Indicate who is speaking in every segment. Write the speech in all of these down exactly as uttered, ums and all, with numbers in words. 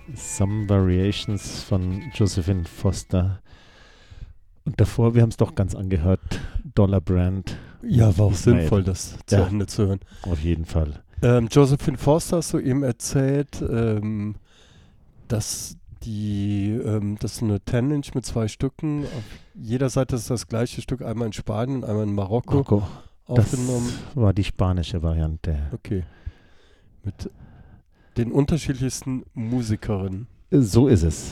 Speaker 1: Some Variations von Josephine Foster. Und davor, wir haben es doch ganz angehört, Dollar Brand.
Speaker 2: Ja, war auch
Speaker 1: Ismail.
Speaker 2: sinnvoll, das zu
Speaker 1: Ja.
Speaker 2: Ende zu hören.
Speaker 1: Auf jeden Fall.
Speaker 2: Ähm, Josephine Foster hast du eben erzählt, ähm, dass die, ähm, das ist eine zehn Inch mit zwei Stücken. Auf jeder Seite ist das gleiche Stück, einmal in Spanien und einmal in Marokko
Speaker 1: Marco, das
Speaker 2: aufgenommen.
Speaker 1: war die spanische Variante.
Speaker 2: Okay. Mit den unterschiedlichsten Musikerinnen.
Speaker 1: So ist es.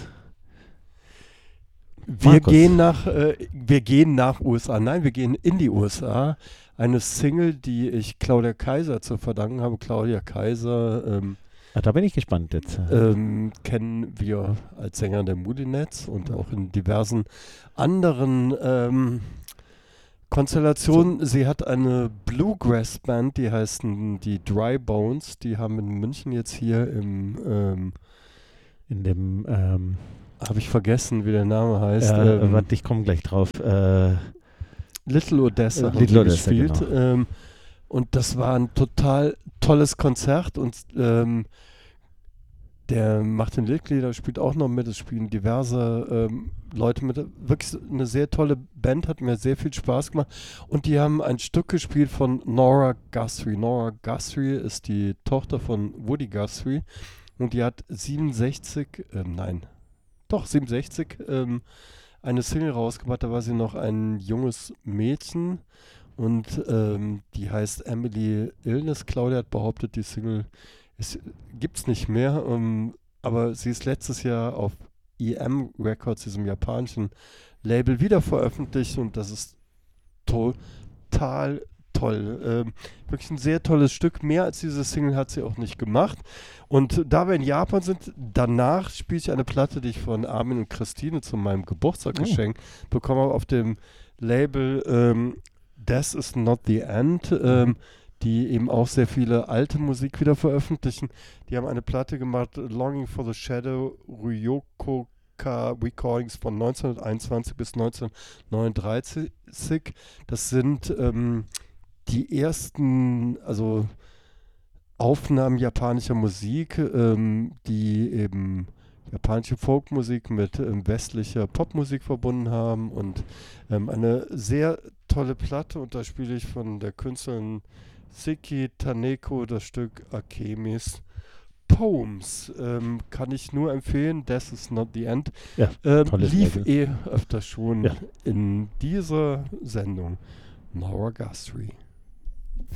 Speaker 2: Wir
Speaker 1: Markus.
Speaker 2: gehen nach, äh, wir gehen nach U S A. Nein, wir gehen in die U S A. Eine Single, die ich Claudia Kaiser zu verdanken habe. Claudia Kaiser ähm,
Speaker 1: Ah, da bin ich gespannt jetzt.
Speaker 2: ähm, kennen wir als Sänger der Moulinettes und auch in diversen anderen ähm, Konstellationen. Sie hat eine Bluegrass-Band, die heißen die Dry Bones. Die haben in München jetzt hier im, ähm,
Speaker 1: In dem, ähm,
Speaker 2: habe ich vergessen, wie der Name heißt.
Speaker 1: äh,
Speaker 2: ähm,
Speaker 1: warte, ich komme gleich drauf. Äh,
Speaker 2: Little Odessa
Speaker 1: Äh,
Speaker 2: haben
Speaker 1: Little
Speaker 2: sie
Speaker 1: Odessa,
Speaker 2: gespielt.
Speaker 1: genau.
Speaker 2: Ähm, und das war ein total tolles Konzert. Und ähm, der Martin Littlieder spielt auch noch mit. Es spielen diverse ähm, Leute mit. Wirklich eine sehr tolle Band, hat mir sehr viel Spaß gemacht. Und die haben ein Stück gespielt von Nora Guthrie. Nora Guthrie ist die Tochter von Woody Guthrie. Und die hat siebenundsechzig, ähm, nein, doch siebenundsechzig, ähm, eine Single rausgebracht, da war sie noch ein junges Mädchen und ähm, die heißt Emily Illness. Claudia hat behauptet, die Single gibt es nicht mehr, ähm, aber sie ist letztes Jahr auf E M Records, diesem japanischen Label, wieder veröffentlicht und das ist total toll. Ähm, wirklich ein sehr tolles Stück. Mehr als diese Single hat sie auch nicht gemacht. Und da wir in Japan sind, danach spiele ich eine Platte, die ich von Armin und Christine zu meinem Geburtstag
Speaker 1: Oh.
Speaker 2: geschenkt bekommen habe, auf dem Label ähm, Death is Not the End, ähm, die eben auch sehr viele alte Musik wieder veröffentlichen. Die haben eine Platte gemacht, Longing for the Shadow, Ryokoka Recordings von neunzehnhunderteinundzwanzig bis neunzehnhundertneununddreißig. Das sind ähm, die ersten, also Aufnahmen japanischer Musik, ähm, die eben japanische Folkmusik mit ähm, westlicher Popmusik verbunden haben und ähm, eine sehr tolle Platte, und da spiele ich von der Künstlerin Seki Taneko das Stück Akemis Poems. Ähm, kann ich nur empfehlen, Death is Not the End.
Speaker 1: Ja,
Speaker 2: ähm,
Speaker 1: tolles
Speaker 2: lief
Speaker 1: Label.
Speaker 2: eh öfter schon
Speaker 1: Ja.
Speaker 2: in dieser Sendung. Nora Guthrie.